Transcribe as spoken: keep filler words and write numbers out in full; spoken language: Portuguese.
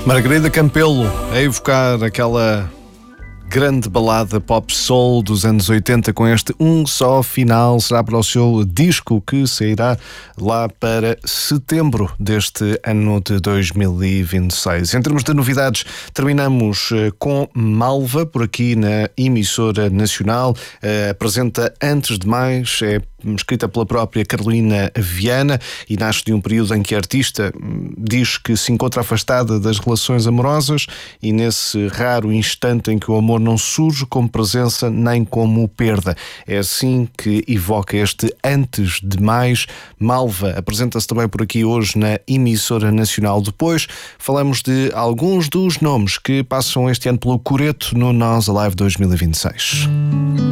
Margarida Campelo a evocar aquela grande balada pop soul dos anos oitenta com este Um Só Final. Será para o seu disco que sairá lá para setembro deste ano de dois mil e vinte e seis. Em termos de novidades, terminamos com Malva, por aqui na emissora nacional. Uh, apresenta Antes de Mais, é escrita pela própria Carolina Viana e nasce de um período em que a artista diz que se encontra afastada das relações amorosas e nesse raro instante em que o amor não surge como presença nem como perda. É assim que evoca este Antes de Mais. Malva apresenta-se também por aqui hoje na emissora nacional. Depois falamos de alguns dos nomes que passam este ano pelo Coreto no Nós Alive dois mil e vinte e seis.